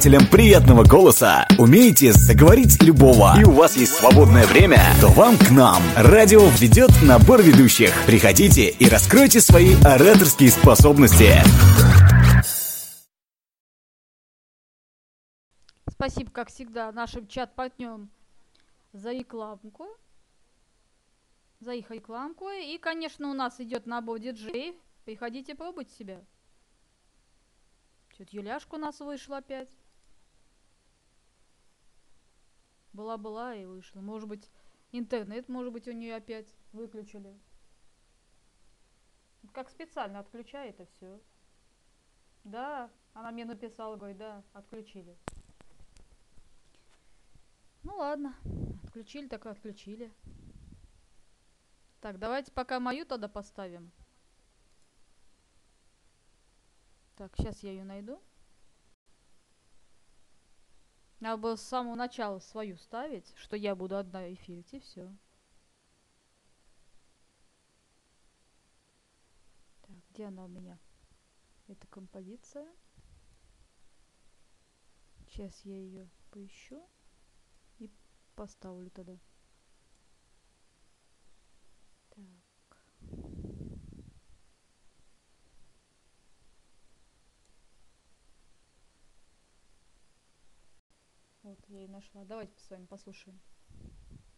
Приятного голоса. Умеете заговорить любого, и у вас есть свободное время, то вам к нам. Радио ведет набор ведущих. Приходите и раскройте свои ораторские способности. Спасибо, как всегда, нашим чат-партнерам за рекламку. За их рекламку. И, конечно, у нас идет набор диджеев. Приходите, пробуйте себя. Что-то Юляшка у нас вышла опять. Была-была и вышла. Может быть, интернет, может быть, у нее опять выключили. Как специально отключает и все. Да, она мне написала, говорит, да, отключили. Ну ладно, отключили, так и отключили. Так, давайте пока мою тогда поставим. Так, сейчас я ее найду. Надо было с самого начала свою ставить, что я буду одна эфирить, и все. Так, где она у меня? Это композиция. Сейчас я ее поищу и поставлю тогда. Так. Вот, я и нашла. Давайте с вами послушаем.